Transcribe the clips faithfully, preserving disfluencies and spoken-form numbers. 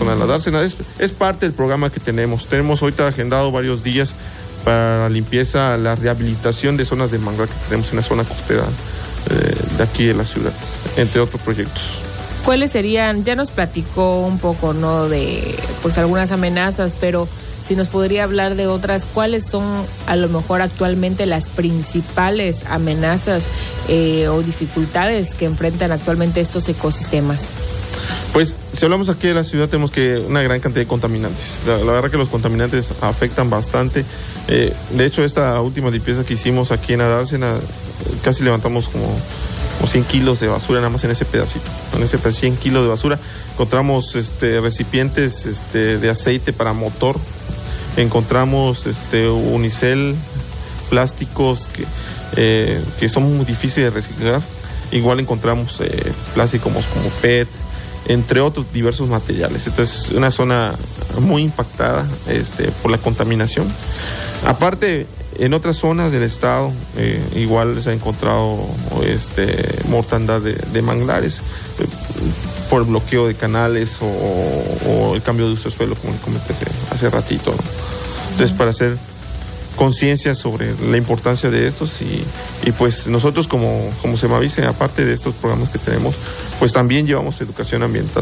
zona de la dársena. Es, es parte del programa que tenemos. Tenemos ahorita agendado varios días para la limpieza, la rehabilitación de zonas de manglar que tenemos en la zona costera eh, de aquí de la ciudad, entre otros proyectos. ¿Cuáles serían? Ya nos platicó un poco, ¿no?, de pues algunas amenazas, pero si nos podría hablar de otras, ¿cuáles son a lo mejor actualmente las principales amenazas eh, o dificultades que enfrentan actualmente estos ecosistemas? Pues si hablamos aquí de la ciudad tenemos que una gran cantidad de contaminantes. La, la verdad que los contaminantes afectan bastante. Eh, de hecho, esta última limpieza que hicimos aquí en la dársena, casi levantamos como, como cien kilos de basura nada más en ese pedacito. En ese pedacito, cien kilos de basura. Encontramos este, recipientes este, de aceite para motor. Encontramos este, unicel, plásticos que, eh, que son muy difíciles de reciclar. Igual encontramos eh, plásticos como P E T, entre otros diversos materiales. Entonces, una zona muy impactada este, por la contaminación. Aparte, en otras zonas del estado, eh, igual se ha encontrado este, mortandad de, de manglares eh, por el bloqueo de canales o, o el cambio de uso de suelo, como le comenté hace, hace ratito, ¿no? Entonces, para hacer conciencia sobre la importancia de estos y, y pues nosotros como, como Semavice, aparte de estos programas que tenemos, pues también llevamos educación ambiental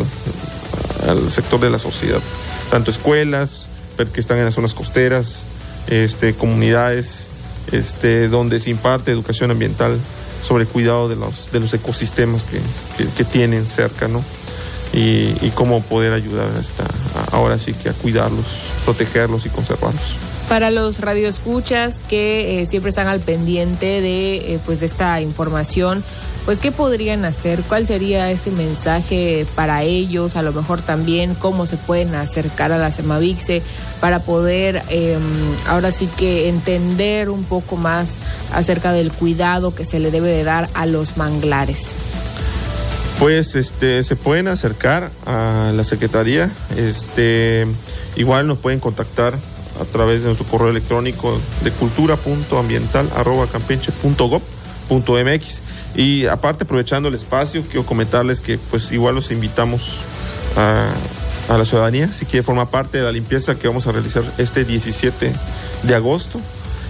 al sector de la sociedad, tanto escuelas que están en las zonas costeras, este, comunidades este, donde se imparte educación ambiental sobre el cuidado de los, de los ecosistemas que, que, que tienen cerca, ¿no? Y, y cómo poder ayudar hasta ahora sí que a cuidarlos, protegerlos y conservarlos. Para los radioescuchas que eh, siempre están al pendiente de eh, pues de esta información, pues ¿qué podrían hacer? ¿Cuál sería este mensaje para ellos? A lo mejor también cómo se pueden acercar a la Semavice para poder eh, ahora sí que entender un poco más acerca del cuidado que se le debe de dar a los manglares. Pues este se pueden acercar a la Secretaría, este igual nos pueden contactar a través de nuestro correo electrónico de cultura punto ambiental arroba campeche punto gob punto mx. Y aparte, aprovechando el espacio, quiero comentarles que pues igual los invitamos a, a la ciudadanía, si quiere formar parte de la limpieza que vamos a realizar este diecisiete de agosto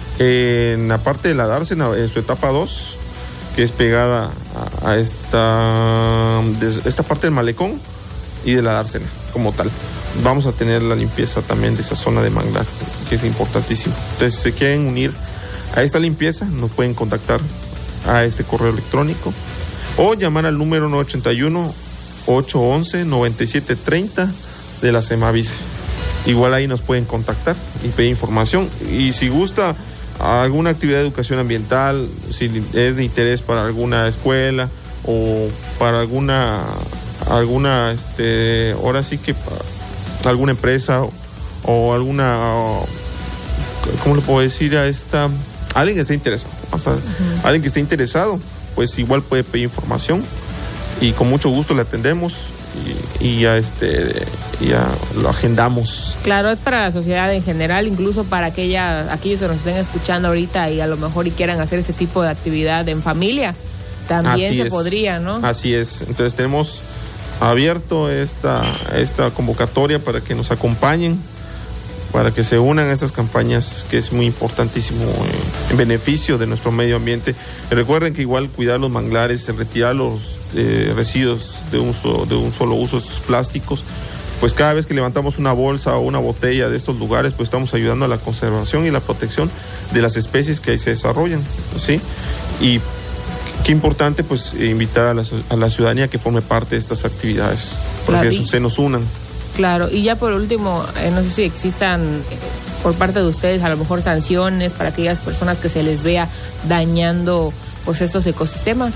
en la parte de la dársena, en su etapa dos, que es pegada a, a esta, de esta parte del malecón y de la dársena como tal. Vamos a tener la limpieza también de esa zona de manglar, que es importantísimo. Entonces, si se quieren unir a esta limpieza, nos pueden contactar a este correo electrónico o llamar al número nueve ocho uno, ocho uno uno, nueve siete tres cero de la Semavice. Igual ahí nos pueden contactar y pedir información. Y si gusta alguna actividad de educación ambiental, si es de interés para alguna escuela o para alguna, alguna este, ahora sí que para alguna empresa o, o alguna, o, ¿cómo le puedo decir a esta? Alguien que esté interesado, o sea, uh-huh. alguien que esté interesado, pues igual puede pedir información y con mucho gusto le atendemos y, y ya este ya lo agendamos. Claro, es para la sociedad en general, incluso para aquella, aquellos que nos estén escuchando ahorita y a lo mejor y quieran hacer ese tipo de actividad en familia, también Así se es. podría, ¿no? Así es, entonces tenemos abierto esta, esta convocatoria para que nos acompañen, para que se unan a estas campañas, que es muy importantísimo eh, en beneficio de nuestro medio ambiente. Y recuerden que igual cuidar los manglares, retirar los eh, residuos de un, so, de un solo uso, estos plásticos, pues cada vez que levantamos una bolsa o una botella de estos lugares, pues estamos ayudando a la conservación y la protección de las especies que ahí se desarrollan, ¿sí? Y qué importante, pues, invitar a la, a la ciudadanía que forme parte de estas actividades, porque claro, eso, se nos unan. Claro, y ya por último, eh, no sé si existan eh, por parte de ustedes a lo mejor sanciones para aquellas personas que se les vea dañando pues estos ecosistemas.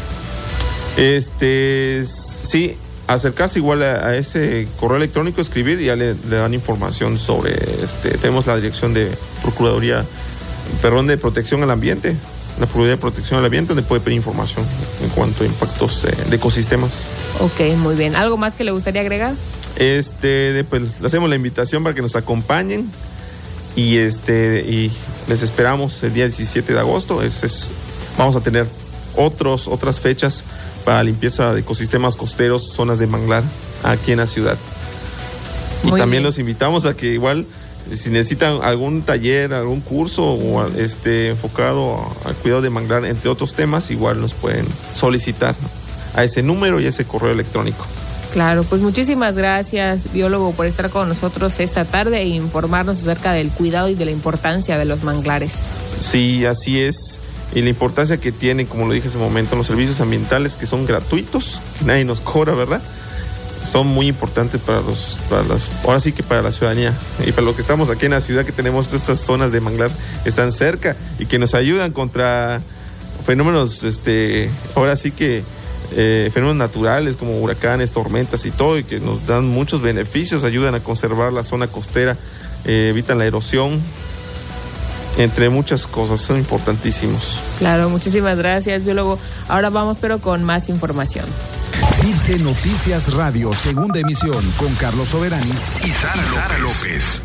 Este, sí, acercarse igual a, a ese correo electrónico, escribir y ya le, le dan información sobre, este, tenemos la dirección de Procuraduría, perdón, de Protección al Ambiente, la Procuraduría de Protección al Ambiente, donde puede pedir información en cuanto a impactos eh, de ecosistemas. Ok, muy bien. ¿Algo más que le gustaría agregar? Este, pues le hacemos la invitación para que nos acompañen y este y les esperamos el día diecisiete de agosto. Es, es, vamos a tener otros otras fechas para limpieza de ecosistemas costeros, zonas de manglar aquí en la ciudad. Y Muy también bien. los invitamos a que igual, si necesitan algún taller, algún curso o este enfocado al cuidado de manglar, entre otros temas, igual nos pueden solicitar, ¿no?, a ese número y a ese correo electrónico. Claro, pues muchísimas gracias, biólogo, por estar con nosotros esta tarde e informarnos acerca del cuidado y de la importancia de los manglares. Sí, así es. Y la importancia que tienen, como lo dije hace un momento, los servicios ambientales, que son gratuitos, que nadie nos cobra, ¿verdad? Son muy importantes para los, para las, ahora sí que para la ciudadanía y para los que estamos aquí en la ciudad, que tenemos estas zonas de manglar que están cerca y que nos ayudan contra fenómenos, este, ahora sí que eh, fenómenos naturales como huracanes, tormentas y todo, y que nos dan muchos beneficios, ayudan a conservar la zona costera, eh, evitan la erosión, entre muchas cosas, son importantísimos. Claro, muchísimas gracias, biólogo. Ahora vamos, pero con más información. C I R C E Noticias Radio, segunda emisión, con Carlos Soberanis y Sara, Sara López.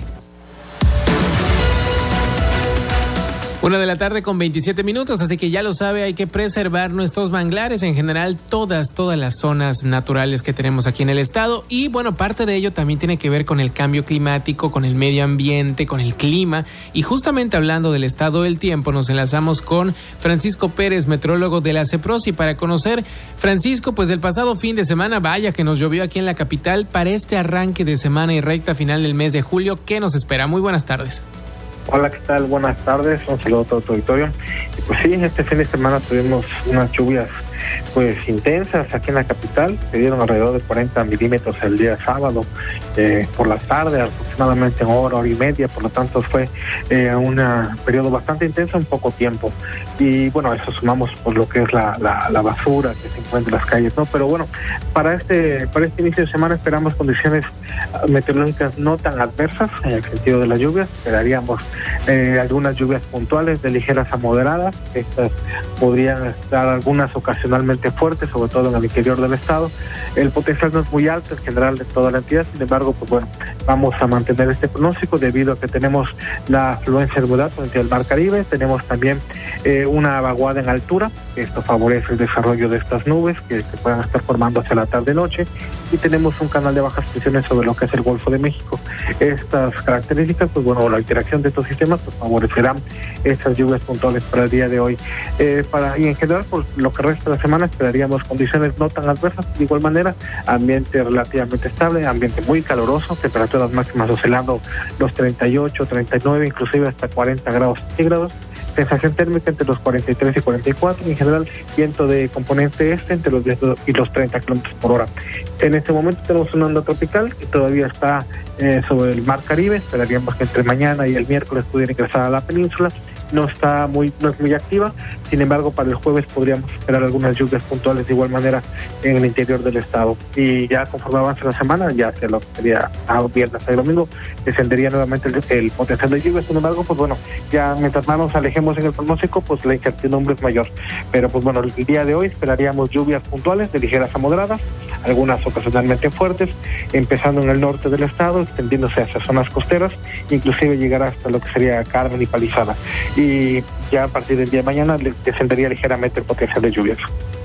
Una de la tarde con veintisiete minutos, así que ya lo sabe, hay que preservar nuestros manglares, en general todas, todas las zonas naturales que tenemos aquí en el estado. Y bueno, parte de ello también tiene que ver con el cambio climático, con el medio ambiente, con el clima. Y justamente hablando del estado del tiempo, nos enlazamos con Francisco Pérez, meteorólogo de la CEPROSI, para conocer, Francisco, pues del pasado fin de semana, vaya que nos llovió aquí en la capital, para este arranque de semana y recta final del mes de julio. ¿Qué nos espera? Muy buenas tardes. Hola, ¿qué tal? Buenas tardes, un saludo a todo tu auditorio. Pues sí, este fin de semana tuvimos unas lluvias pues intensas aquí en la capital, se dieron alrededor de cuarenta milímetros el día sábado, eh, por la tarde, aproximadamente en hora, hora y media, por lo tanto fue eh, un periodo bastante intenso en poco tiempo. Y bueno, a eso sumamos por lo que es la, la, la basura que se encuentra en las calles, ¿no? Pero bueno, para este, para este inicio de semana esperamos condiciones meteorológicas no tan adversas en el sentido de las lluvias. Esperaríamos eh, algunas lluvias puntuales de ligeras a moderadas. Estas podrían estar algunas ocasionalmente fuertes, sobre todo en el interior del estado. El potencial no es muy alto en general de toda la entidad, sin embargo, pues bueno, vamos a mantener este pronóstico debido a que tenemos la afluencia de humedad frente al Mar Caribe, tenemos también eh, una vaguada en altura, esto favorece el desarrollo de estas nubes que, que puedan estar formando hacia la tarde-noche, y tenemos un canal de bajas presiones sobre lo que es el Golfo de México. Estas características, pues bueno, la interacción de estos sistemas pues favorecerán estas lluvias puntuales para el día de hoy. Eh, para, y en general, por lo que resta de la semana, esperaríamos condiciones no tan adversas, de igual manera, ambiente relativamente estable, ambiente muy caluroso, temperaturas máximas oscilando los treinta y ocho, treinta y nueve, inclusive hasta cuarenta grados centígrados, sensación térmica entre los cuarenta y tres y cuarenta y cuatro, y en general viento de componente este entre los diez y los treinta kilómetros por hora. En este momento tenemos una onda tropical que todavía está eh, sobre el Mar Caribe, esperaríamos que entre mañana y el miércoles pudiera ingresar a la península. No está muy, no es muy activa, sin embargo para el jueves podríamos esperar algunas lluvias puntuales de igual manera en el interior del estado. Y ya conforme avance la semana, ya hacia lo que sería a viernes y domingo, descendería nuevamente el, el potencial de lluvias. Sin embargo, pues bueno, ya mientras más nos alejemos en el pronóstico, pues la incertidumbre es mayor. Pero pues bueno, el día de hoy esperaríamos lluvias puntuales de ligeras a moderadas, algunas ocasionalmente fuertes, empezando en el norte del estado, extendiéndose hacia zonas costeras, inclusive llegar hasta lo que sería Carmen y Palizada. Y ya a partir del día de mañana descendería ligeramente el potencial de lluvias.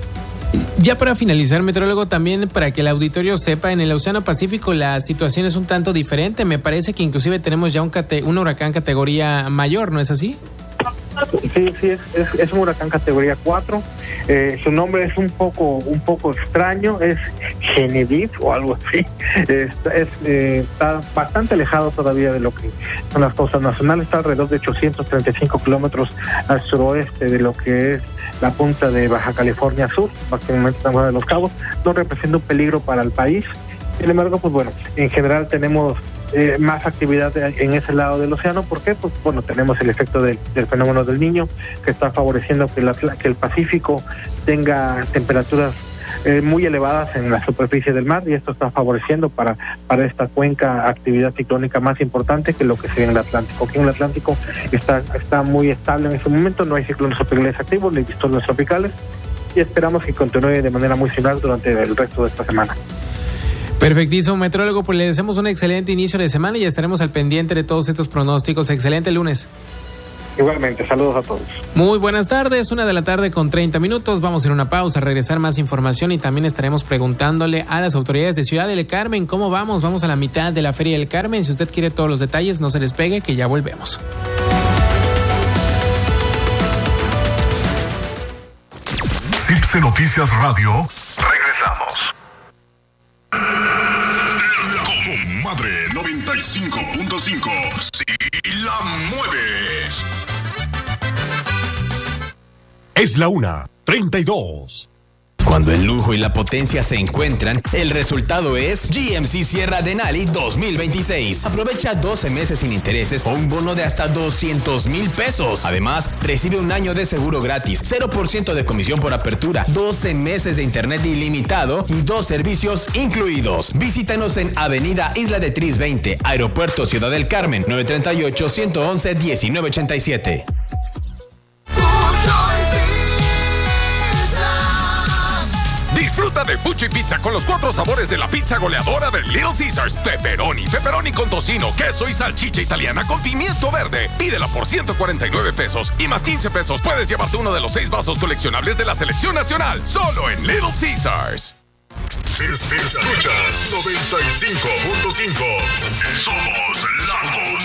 Ya para finalizar, meteorólogo, también para que el auditorio sepa, en el Océano Pacífico la situación es un tanto diferente. Me parece que inclusive tenemos ya un, cate- un huracán categoría mayor, ¿no es así? Sí, sí, es, es, es un huracán categoría cuatro. Eh, su nombre es un poco un poco extraño, es Genevieve o algo así. Es, es, eh, está bastante alejado todavía de lo que son las costas nacionales, está alrededor de ochocientos treinta y cinco kilómetros al suroeste de lo que es la punta de Baja California Sur, prácticamente estamos de Los Cabos. No representa un peligro para el país. Sin embargo, pues bueno, en general tenemos Eh, más actividad en ese lado del océano. ¿Por qué? Pues bueno, tenemos el efecto del, del fenómeno del Niño, que está favoreciendo que, la, que el Pacífico tenga temperaturas eh, muy elevadas en la superficie del mar, y esto está favoreciendo para, para esta cuenca actividad ciclónica más importante que lo que se ve en el Atlántico. Aquí en el Atlántico está, está muy estable en ese momento, no hay ciclones tropicales activos ni disturbios tropicales, y esperamos que continúe de manera muy similar durante el resto de esta semana. Perfectísimo, meteorólogo, pues le deseamos un excelente inicio de semana y estaremos al pendiente de todos estos pronósticos. Excelente lunes. Igualmente, saludos a todos. Muy buenas tardes, una de la tarde con treinta minutos. Vamos a ir a una pausa, a regresar más información y también estaremos preguntándole a las autoridades de Ciudad del Carmen cómo vamos. Vamos a la mitad de la Feria del Carmen. Si usted quiere todos los detalles, no se despegue, que ya volvemos. C I P C Noticias Radio. Regresamos. La Comadre noventa y cinco punto cinco. Si la mueves. Es la una, treinta y dos. Cuando el lujo y la potencia se encuentran, el resultado es G M C Sierra Denali dos mil veintiséis. Aprovecha doce meses sin intereses o un bono de hasta doscientos mil pesos. Además, recibe un año de seguro gratis, cero por ciento de comisión por apertura, doce meses de internet ilimitado y dos servicios incluidos. Visítanos en Avenida Isla de Tris veinte, Aeropuerto Ciudad del Carmen, nueve tres ocho, uno uno uno, uno nueve ocho siete. Disfruta de Fuchi Pizza con los cuatro sabores de la pizza goleadora de Little Caesars. Pepperoni, pepperoni con tocino, queso y salchicha italiana con pimiento verde. Pídela por ciento cuarenta y nueve pesos y más quince pesos puedes llevarte uno de los seis vasos coleccionables de la selección nacional. Solo en Little Caesars. Escuchas noventa y cinco punto cinco. Somos la